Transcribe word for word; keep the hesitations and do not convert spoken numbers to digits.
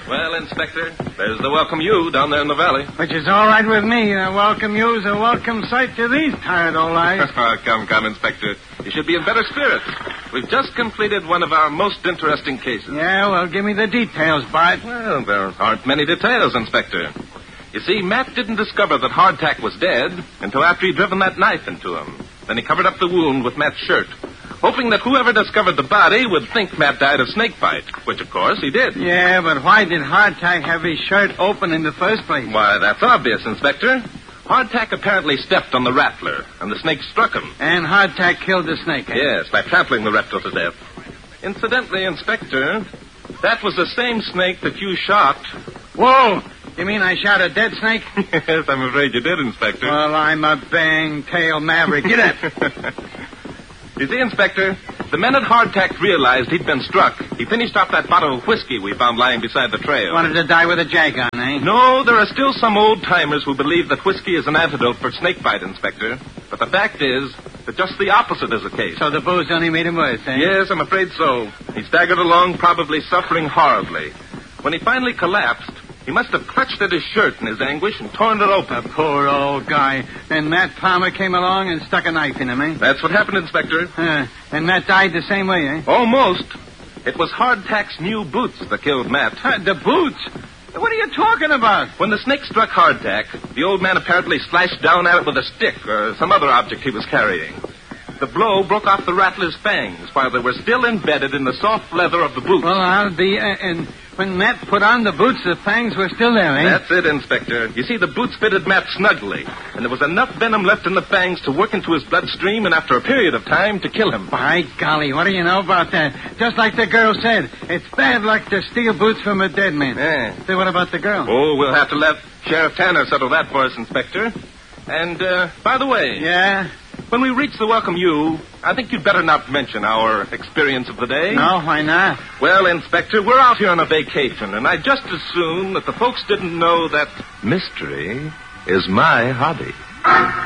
Well, Inspector, there's the Welcome U down there in the valley. Which is all right with me. A Welcome U's a welcome sight to these tired old eyes. come, come, Inspector. You should be in better spirits. We've just completed one of our most interesting cases. Yeah, well, give me the details, Bart. Well, there aren't many details, Inspector. You see, Matt didn't discover that Hardtack was dead until after he'd driven that knife into him. Then he covered up the wound with Matt's shirt, hoping that whoever discovered the body would think Matt died of snake bite, which, of course, he did. Yeah, but why did Hardtack have his shirt open in the first place? Why, that's obvious, Inspector. Hardtack apparently stepped on the rattler, and the snake struck him. And Hardtack killed the snake, eh? Yes, by trampling the reptile to death. Incidentally, Inspector, that was the same snake that you shot. Whoa! You mean I shot a dead snake? Yes, I'm afraid you did, Inspector. Well, I'm a bang-tail maverick. Get up! You see, Inspector, the minute Hardtack realized he'd been struck, he finished off that bottle of whiskey we found lying beside the trail. Wanted to die with a jag on, eh? No, there are still some old-timers who believe that whiskey is an antidote for snakebite, Inspector. But the fact is that just the opposite is the case. So the booze only made him worse, eh? Yes, I'm afraid so. He staggered along, probably suffering horribly. When he finally collapsed, he must have clutched at his shirt in his anguish and torn it open. The poor old guy. And Matt Palmer came along and stuck a knife in him, eh? That's what happened, Inspector. Uh, and Matt died the same way, eh? Almost. It was Hardtack's new boots that killed Matt. Uh, the boots? What are you talking about? When the snake struck Hardtack, the old man apparently slashed down at it with a stick or some other object he was carrying. The blow broke off the rattler's fangs while they were still embedded in the soft leather of the boots. Well, I'll be... Uh, and when Matt put on the boots, the fangs were still there, eh? That's it, Inspector. You see, the boots fitted Matt snugly, and there was enough venom left in the fangs to work into his bloodstream and after a period of time to kill him. By golly, what do you know about that? Just like the girl said, it's bad luck to steal boots from a dead man. Yeah. So what about the girl? Oh, we'll have to let Sheriff Tanner settle that for us, Inspector. And, uh, by the way... Yeah? When we reach the Welcome U, I think you'd better not mention our experience of the day. No, why not? Well, Inspector, we're out here on a vacation, and I'd just as soon that the folks didn't know that mystery is my hobby.